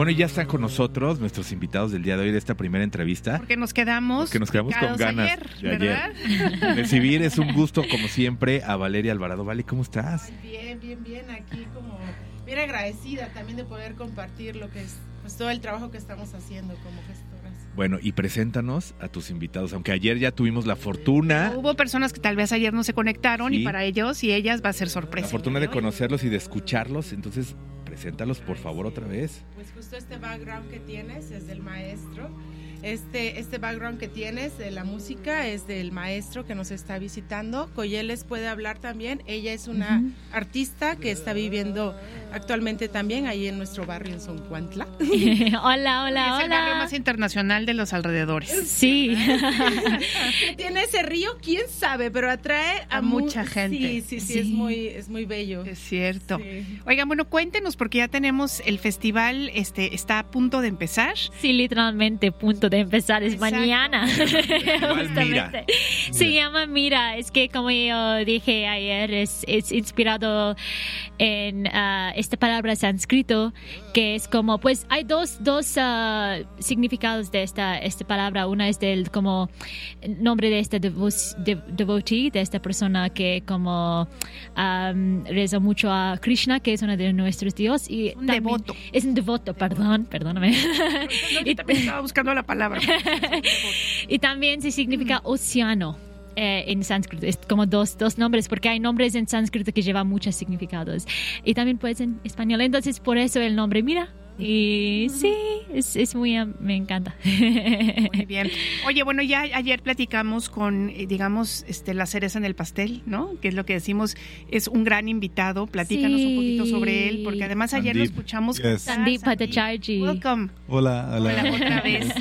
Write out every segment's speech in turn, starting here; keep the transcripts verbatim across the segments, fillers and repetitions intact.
Bueno, y ya están con nosotros nuestros invitados del día de hoy de esta primera entrevista. Porque nos quedamos, Porque nos quedamos con ganas ayer, de ayer. ¿verdad? Recibir es un gusto, como siempre, a Valeria Alvarado. Vale, ¿cómo estás? Bien, bien, bien. Aquí como bien agradecida también de poder compartir lo que es pues todo el trabajo que estamos haciendo como gestoras. Bueno, y preséntanos a tus invitados, aunque ayer ya tuvimos la fortuna... Hubo personas que tal vez ayer no se conectaron, sí, y para ellos y ellas va a ser sorpresa. La fortuna de conocerlos y de escucharlos, entonces preséntalos por favor otra vez. Pues justo este background que tienes es del maestro. Este, este background que tienes de la música es del maestro que nos está visitando. Coyel les puede hablar también. Ella es una uh-huh. artista que está viviendo actualmente también ahí en nuestro barrio en Zoncuantla. Hola, hola, es el hola. barrio más internacional de los alrededores. Sí. ¿Qué tiene ese río? ¿Quién sabe? Pero atrae a, a mucha gente. Sí, sí, sí, sí, es muy, es muy bello. Es cierto. Sí. Oigan, bueno, cuéntenos porque ya tenemos el festival, este, está a punto de empezar. Sí, literalmente punto de empezar, es Exacto. mañana. Mira. Se llama Mira, es que como yo dije ayer, es, es inspirado en uh, esta palabra sánscrito, que es como, pues hay dos, dos uh, significados de esta, esta palabra. Una es del como nombre de este devo- de, devotee, de esta persona que como um, reza mucho a Krishna, que es uno de nuestros dioses. Y un también, devoto. Es un devoto, perdón, perdóname. No, yo también estaba buscando la palabra. Y también se significa océano eh, en sánscrito. Es como dos, dos nombres, porque hay nombres en sánscrito que llevan muchos significados. Y también pues en español. Entonces por eso el nombre Mira. Y sí, es, es muy, me encanta. Muy bien. Oye, bueno, ya ayer platicamos con, digamos, este, la cereza en el pastel, ¿no? Que es lo que decimos, es un gran invitado. Platícanos sí. un poquito sobre él, porque además ayer Sandeep. lo escuchamos. Yes. Sandeep Bhattacharjee. Welcome. Hola, hola. Hola otra vez.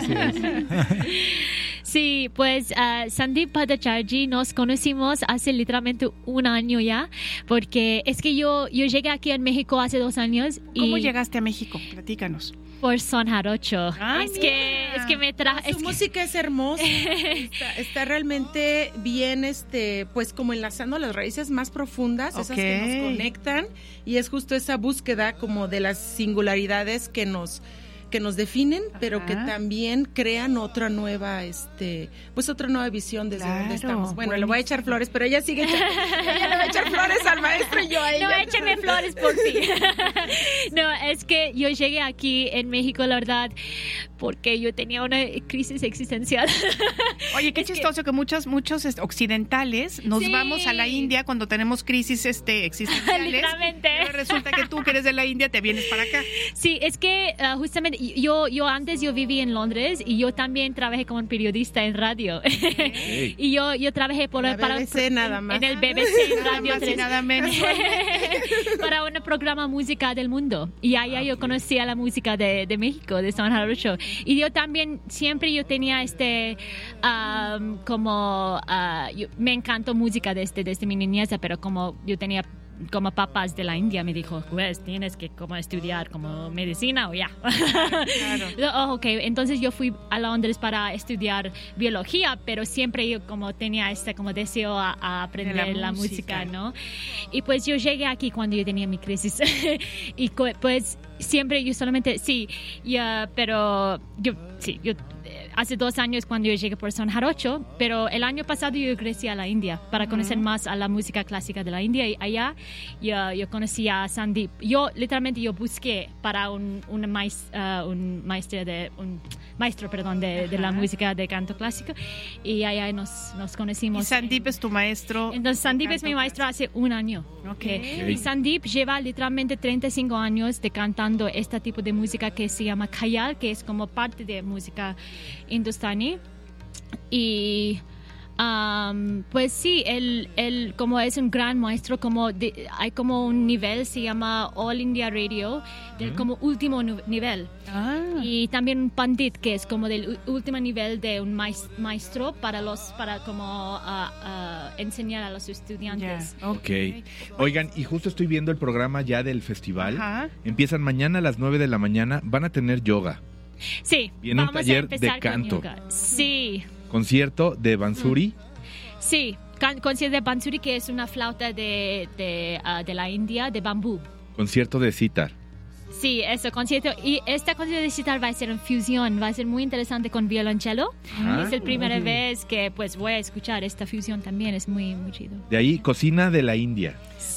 Sí, pues uh, Sandeep Bhattacharjee nos conocimos hace literalmente un año ya, porque es que yo, yo llegué aquí en México hace dos años. ¿Cómo y llegaste a México? Platícanos. Por Son Jarocho. Ah, es mira. que es que me traje. Su Es música que... es hermosa. Está, está realmente bien, este, pues como enlazando las raíces más profundas, esas Okay. que nos conectan, y es justo esa búsqueda como de las singularidades que nos que nos definen, Ajá. pero que también crean otra nueva, este, pues otra nueva visión desde Claro, donde estamos. Bueno, le voy a buenísimo. echar flores, pero ella sigue echando, ella le va a echar flores al maestro y yo a ella. No, échame flores por ti. No, es que yo llegué aquí en México, la verdad, porque yo tenía una crisis existencial. Oye, qué Es chistoso que, que muchos muchos este, occidentales nos Sí. vamos a la India cuando tenemos crisis este existenciales. Literalmente. Y ahora resulta que tú que eres de la India te vienes para acá. Sí, es que uh, justamente yo, yo antes yo viví en Londres y yo también trabajé como periodista en radio. Hey. Y yo, yo trabajé por, La para B B C en, nada más. en el B B C en Nada Radio más y tres. nada menos. Para un programa Música del Mundo. Y allá yo conocía la música de, de México, de Son Jarocho. Y yo también, siempre yo tenía este, um, como, uh, yo, me encantó música desde, desde mi niñez, pero como yo tenía como papás de la India, me dijo, pues tienes que como estudiar como medicina o ya. Claro. Oh, ok, entonces yo fui a Londres para estudiar biología, pero siempre yo como tenía este como deseo a, a aprender De la la, música. música, ¿no? Y pues yo llegué aquí cuando yo tenía mi crisis y co- pues siempre yo solamente, sí, ya, pero yo, sí, yo hace dos años cuando yo llegué por Son Jarocho, pero el año pasado yo regresé a la India para conocer uh-huh. más a la música clásica de la India, y allá yo, yo conocí a Sandeep. Yo literalmente yo busqué para un, un, maest, uh, un maestro de un maestro perdón de, de la música de canto clásico, y allá nos, nos conocimos. Y Sandeep es tu maestro. Entonces Sandeep es mi maestro hace un año. Okay. Okay. Y Sandeep lleva literalmente treinta y cinco años de cantando este tipo de música que se llama Khayal, que es como parte de música hindustani. Y um, pues sí, él, él como es un gran maestro, como de, hay como un nivel, se llama All India Radio, del como último nu- nivel. Ah. Y también un pandit, que es como del u- último nivel de un maestro para los para como uh, uh, enseñar a los estudiantes. Yeah. Ok. Oigan, y justo estoy viendo el programa ya del festival. Ajá. Empiezan mañana a las nueve de la mañana. Van a tener yoga. Sí, Viene un vamos taller a empezar de con canto. yoga. Sí, Concierto de Bansuri. sí. Can- concierto de Bansuri, que es una flauta de, de, uh, de la India, de bambú. Concierto de sitar. Sí, eso, concierto. Y esta concierto digital va a ser en fusión, va a ser muy interesante con violonchelo. Ah. Es la primera vez que pues voy a escuchar esta fusión también, es muy, muy chido. De ahí, cocina de la India.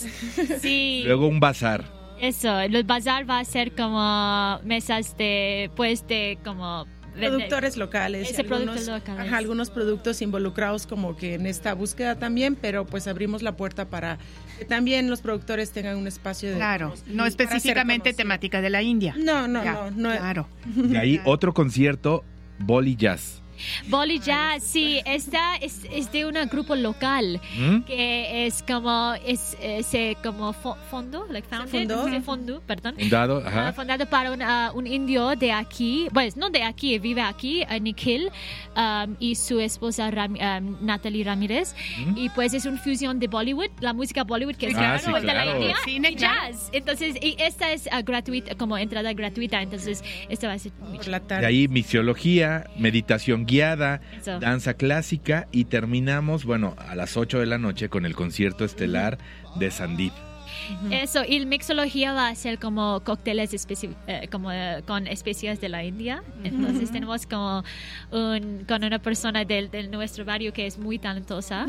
Sí. Luego un bazar. Eso, el bazar va a ser como mesas de, pues, de como... Productores locales. Ese algunos, productos locales. Ajá, algunos productos involucrados como que en esta búsqueda también, pero pues abrimos la puerta para que también los productores tengan un espacio de... Claro, no para específicamente ser conocidos. temática de la India. No, no, Ya, no, no. Claro. De ahí otro concierto, Boli Jazz. Boli Jazz, sí, esta es, es de un grupo local ¿Mm? que es como, es, es eh, como fo- fondo, like founded, fundó. sí, fondo, perdón. Fundado, Ah, ajá. fundado para un, ah, un indio de aquí, pues no de aquí, vive aquí, uh, Nikhil, um, y su esposa Ram- um, Natalie Ramírez. ¿Mm? Y pues es una fusión de Bollywood, la música Bollywood que es Ah, sí, de la claro. India, Cine, y claro. jazz. Entonces, y esta es ah, gratuita, como entrada gratuita, entonces esta va a ser muy Por chido. la tarde. De ahí misiología, meditación guiada, Eso. danza clásica y terminamos, bueno, a las ocho de la noche con el concierto estelar de Sandeep. Eso, y la mixología va a ser como cócteles especi- eh, como eh, con especias de la India. Entonces tenemos como un, con una persona del, del nuestro barrio que es muy talentosa.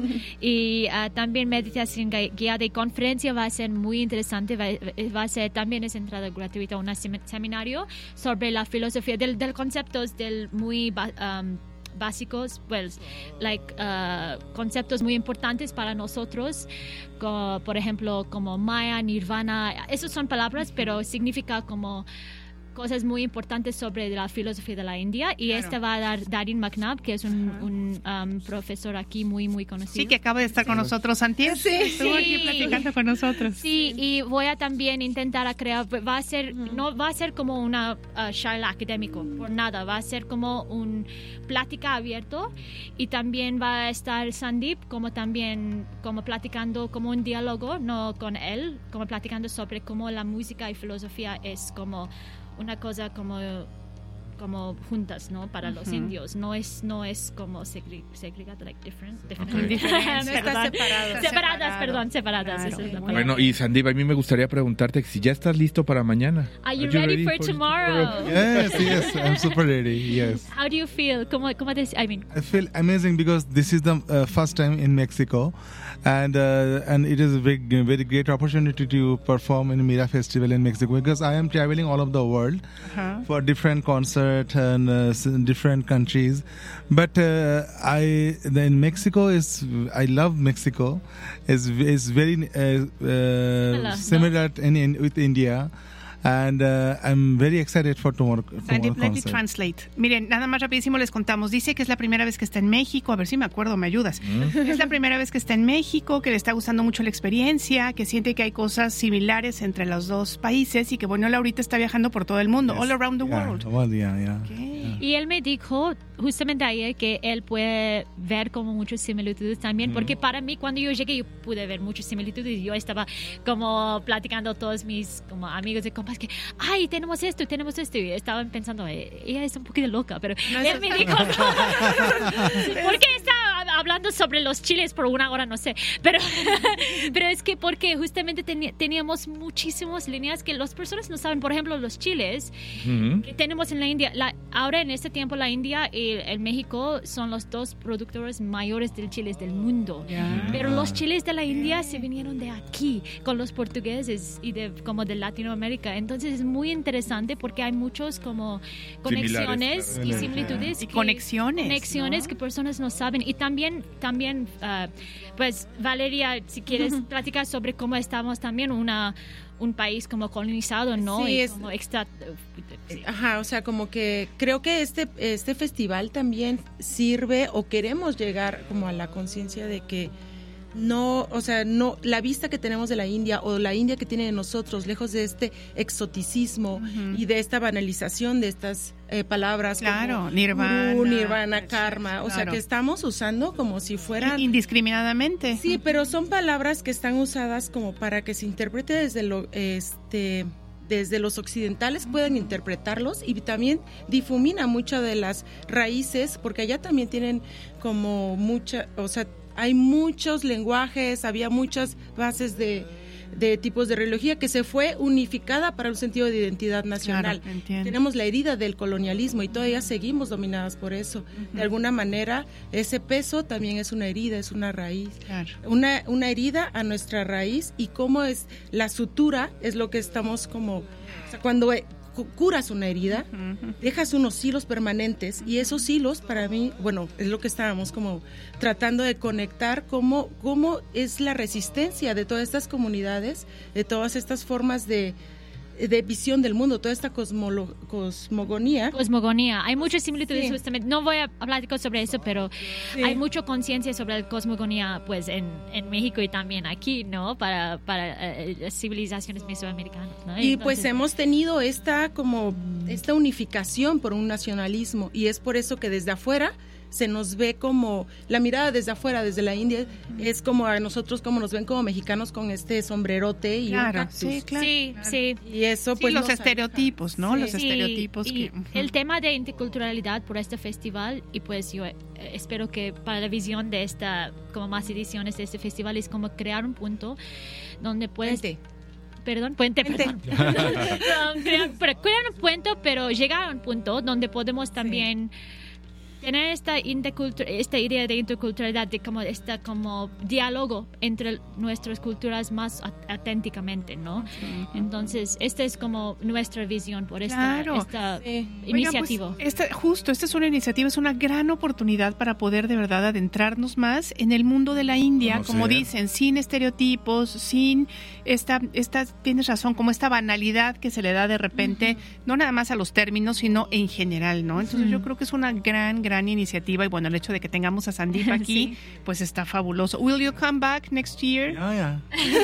Y ah, también meditación gui- guiada y conferencia va a ser muy interesante. Va, va a ser también es entrada gratuita, un sem- seminario sobre la filosofía del, del conceptos del muy... ba- um, básicos, pues, like, uh, conceptos muy importantes para nosotros, co- por ejemplo, como Maya, Nirvana, esos son palabras, pero significa como cosas muy importantes sobre la filosofía de la India, y Claro. esta va a dar Darin McNabb, que es un, un, um, profesor aquí muy, muy conocido. Sí, que acaba de estar con nosotros, Santiago. Sí, Estuvo sí. aquí platicando con nosotros. Sí, y voy a también intentar a crear, va a ser, no va a ser como una uh, charla académico, por nada, va a ser como un plática abierto, y también va a estar Sandeep como también, como platicando, como un diálogo, no con él, como platicando sobre cómo la música y filosofía es como una cosa como como juntas, ¿no? Para los Ujú. indios, no es no es como segre- segregada, like different, different. Ok. Diferente, No está Perdón. separado. Separadas, Separado. perdón, separadas. Claro, esa es la muy palabra. Bueno, y Sandeep, a mí me gustaría preguntarte si ya estás listo para mañana. Are you ready for tomorrow? Yes, yes, I'm super ready. Yes. How do you feel? ¿Cómo, cómo te, I mean, I feel amazing because this is the uh, first time in Mexico, and uh, and it is a very, very great opportunity to perform in Mira Festival in Mexico, because I am traveling all over the world Ajá. for different concerts and uh, s- different countries. But uh, I in Mexico is I love Mexico. is is very uh, Similar, uh, no? similar in, in with India. And uh, I'm very excited for tomorrow, tomorrow Sandeep, let me concert. translate. Miren, nada más rapidísimo les contamos. Dice que es la primera vez que está en México. A ver si me acuerdo, me ayudas. Es la primera vez que está en México, que le está gustando mucho la experiencia, que siente que hay cosas similares entre los dos países y que, bueno, él ahorita está viajando por todo el mundo, Yes. all around the Yeah, world. well, yeah, yeah. Okay. y él me dijo justamente ayer que él puede ver como muchas similitudes también, porque para mí cuando yo llegué yo pude ver muchas similitudes, y yo estaba como platicando a todos mis como amigos de compas que, ay, tenemos esto, tenemos esto, y estaban pensando, eh, ella es un poquito loca, pero No, él eso- me dijo, ¿por qué está hablando sobre los chiles por una hora? No sé, pero, pero es que porque justamente teni- teníamos muchísimas líneas que las personas no saben. Por ejemplo, los chiles Ujú. que tenemos en la India, la, ahora en este tiempo la India y el México son los dos productores mayores de chiles del mundo. Ya. Pero los chiles de la India se vinieron de aquí, con los portugueses y de como de Latinoamérica. Entonces es muy interesante porque hay muchos como conexiones claro. y similitudes. Y que- conexiones, Conexiones ¿no? que personas no saben. Y también, también ah, pues Valeria, si quieres platicar sobre cómo estamos también una un país como colonizado, ¿no? Sí, y es- como extra... sí. Ajá, o sea, como que creo que este, este festival también sirve o queremos llegar como a la conciencia de que no, o sea, no, la vista que tenemos de la India o la India que tiene de nosotros, lejos de este exoticismo Ujú. y de esta banalización de estas eh, palabras Claro, como nirvana, gurú, nirvana, sí, karma, o sea, claro. que estamos usando como si fueran... Indiscriminadamente. Sí, pero son palabras que están usadas como para que se interprete desde lo este desde los occidentales puedan interpretarlos, y también difumina muchas de las raíces, porque allá también tienen como mucha, o sea, hay muchos lenguajes, había muchas bases de de tipos de religión que se fue unificada para un sentido de identidad nacional. Claro, tenemos la herida del colonialismo y todavía seguimos dominadas por eso. Uh-huh. De alguna manera, ese peso también es una herida, es una raíz. Claro. Una, una herida a nuestra raíz, y cómo es la sutura, es lo que estamos como... O sea, cuando curas una herida, uh-huh. dejas unos hilos permanentes, y esos hilos para mí, bueno, es lo que estábamos como tratando de conectar, cómo, cómo es la resistencia de todas estas comunidades, de todas estas formas de de visión del mundo, toda esta cosmolo, cosmogonía. Cosmogonía. Hay muchas similitudes, sí. justamente. No voy a hablar sobre eso, pero sí. hay mucha conciencia sobre la cosmogonía, pues, en, en México y también aquí, ¿no? Para, para uh, civilizaciones mesoamericanas, ¿no? Y Entonces, pues hemos tenido esta, como, esta unificación por un nacionalismo, y es por eso que desde afuera se nos ve como, la mirada desde afuera, desde la India, es como a nosotros, como nos ven como mexicanos con este sombrerote y claro, un cactus. Sí, claro. Sí, claro. sí. Y eso, pues, sí, los nos estereotipos, ¿no? Sí. Los Sí, estereotipos. y que, uh-huh. el tema de interculturalidad por este festival, y pues yo eh, espero que para la visión de esta, como más ediciones de este festival, es como crear un punto donde puedes... Puente. Perdón, puente, puente. perdón. um, crear, pero, crear un puente, pero llegar a un punto donde podemos también... Sí. tener esta, esta idea de interculturalidad, de como esta como diálogo entre nuestras culturas más auténticamente, ¿no? Sí. Entonces, esta es como nuestra visión por esta, claro. esta sí. iniciativa. Oiga, pues, esta, justo, esta es una iniciativa, es una gran oportunidad para poder de verdad adentrarnos más en el mundo de la India, no como sé. dicen, sin estereotipos, sin esta, esta, tienes razón, como esta banalidad que se le da de repente, uh-huh. no nada más a los términos, sino en general, ¿no? Entonces, uh-huh. yo creo que es una gran, gran gran iniciativa, y bueno, el hecho de que tengamos a Sandeep aquí, sí. pues está fabuloso. Will you come back next year? Yeah, yeah.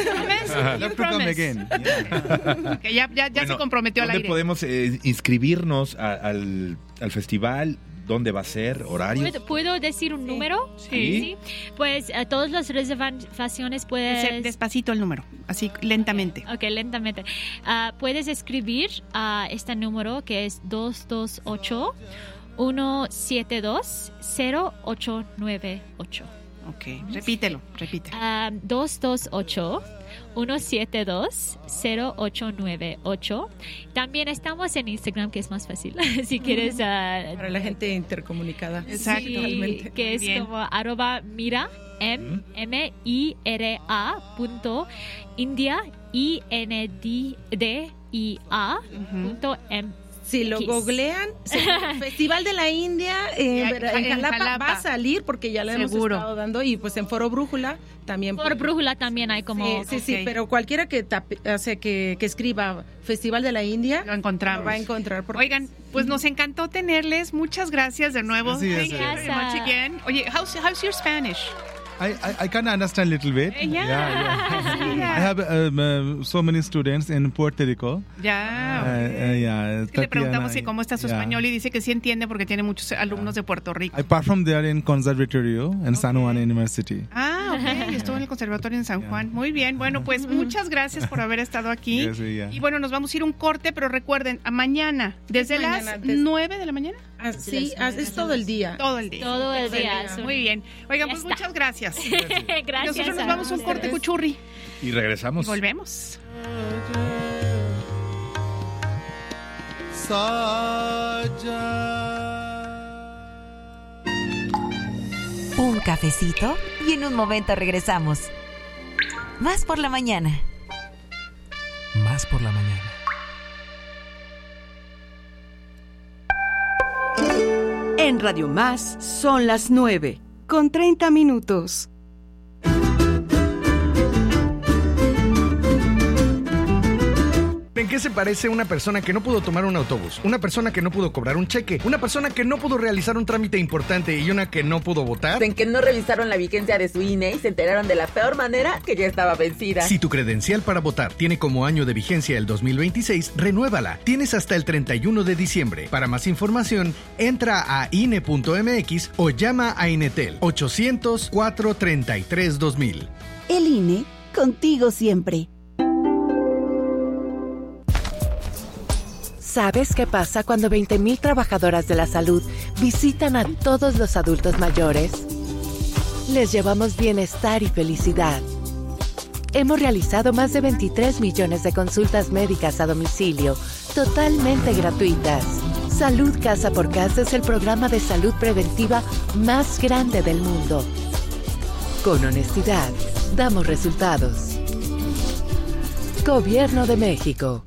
You promise? You promise? Again. Yeah. Okay, ya ya, ya bueno, se comprometió al aire. ¿Dónde podemos eh, inscribirnos a, al, al festival? ¿Dónde va a ser? ¿Horarios? ¿Puedo, ¿puedo decir un sí. número? Sí. sí. Pues uh, todas las reservaciones puedes... Despacito el número, así lentamente. Ok, okay lentamente. Uh, puedes escribir a uh, este número que es dos dos ocho, uno siete dos, cero ocho nueve ocho. Ok, repítelo, repítelo. Uh, dos dos ocho, uno siete dos, cero ocho nueve ocho. También estamos en Instagram, que es más fácil, si quieres. Uh, Para la gente intercomunicada. Exacto. Sí, que es como arroba mira, M, M, I, R, A, punto, India, I, N, D, I, A, punto, M. Si lo googlean, Festival de la India eh, en, en, Jalapa, Jalapa va a salir, porque ya lo hemos estado dando, y pues en Foro Brújula también. Foro Brújula también hay como... Sí, sí, okay. sí, pero cualquiera que, tape, o sea, que, que escriba Festival de la India, lo encontramos. Lo va a encontrar. Porque... Oigan, pues nos encantó tenerles, muchas gracias de nuevo. Sí, Thank you very much again. Oye, how's, how's your Spanish? I, I, I can understand a little bit. Yeah. yeah, yeah. yeah. I have um, uh, so many students in Puerto Rico. Ya. Yeah. Uh, uh, yeah, es que le preguntamos si cómo está su yeah. español, y dice que sí entiende porque tiene muchos alumnos de Puerto Rico. I performed there in Conservatorio in okay. San Juan University. Ah, ok. Estuvo en el conservatorio en San Juan. Yeah. Muy bien. Bueno, pues muchas gracias por haber estado aquí. Yes, yeah. Y bueno, nos vamos a ir un corte, pero recuerden, a mañana, desde es las mañana, nueve de la mañana. Ah, sí, es, es todo el día. Todo el día. Todo el día. Muy bien. Oigan, pues muchas gracias. Gracias. Nosotros nos vamos a un corte, Cuchurri. Y regresamos. Y volvemos. Un cafecito y en un momento regresamos. Más por la mañana. Más por la mañana. En Radio Más son las nueve, con treinta minutos. ¿En qué se parece una persona que no pudo tomar un autobús? Una persona que no pudo cobrar un cheque, una persona que no pudo realizar un trámite importante y una que no pudo votar. En que no revisaron la vigencia de su I N E y se enteraron de la peor manera, que ya estaba vencida. Si tu credencial para votar tiene como año de vigencia el dos mil veintiséis, renuévala. Tienes hasta el treinta y uno de diciembre. Para más información, entra a I N E punto M X o llama a Inetel ochocientos, cuatrocientos treinta y tres, dos mil. El I N E, contigo siempre. ¿Sabes qué pasa cuando veinte mil trabajadoras de la salud visitan a todos los adultos mayores? Les llevamos bienestar y felicidad. Hemos realizado más de veintitrés millones de consultas médicas a domicilio, totalmente gratuitas. Salud Casa por Casa es el programa de salud preventiva más grande del mundo. Con honestidad, damos resultados. Gobierno de México.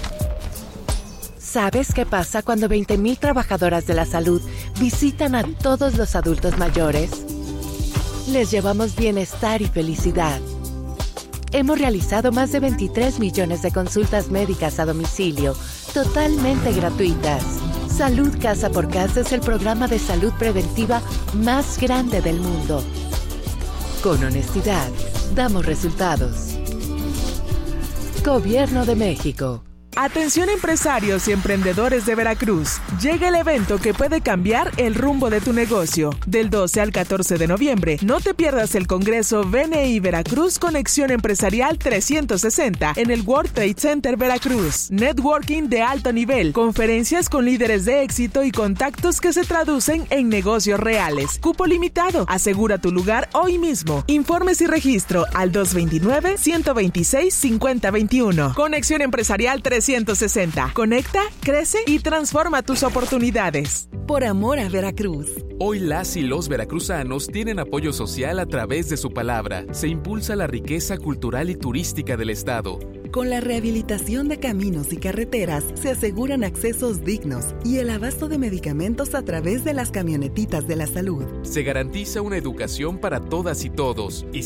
¿Sabes qué pasa cuando veinte mil trabajadoras de la salud visitan a todos los adultos mayores? Les llevamos bienestar y felicidad. Hemos realizado más de veintitrés millones de consultas médicas a domicilio, totalmente gratuitas. Salud Casa por Casa es el programa de salud preventiva más grande del mundo. Con honestidad, damos resultados. Gobierno de México. Atención empresarios y emprendedores de Veracruz. Llega el evento que puede cambiar el rumbo de tu negocio. Del doce al catorce de noviembre, no te pierdas el Congreso B N I Veracruz Conexión Empresarial trescientos sesenta en el World Trade Center Veracruz. Networking de alto nivel, conferencias con líderes de éxito y contactos que se traducen en negocios reales. Cupo limitado. Asegura tu lugar hoy mismo. Informes y registro al dos dos nueve, uno dos seis, cinco cero dos uno. Conexión Empresarial trescientos sesenta. Conecta, crece y transforma tus oportunidades. Por amor a Veracruz. Hoy las y los veracruzanos tienen apoyo social a través de su palabra. Se impulsa la riqueza cultural y turística del estado. Con la rehabilitación de caminos y carreteras se aseguran accesos dignos y el abasto de medicamentos a través de las camionetitas de la salud. Se garantiza una educación para todas y todos y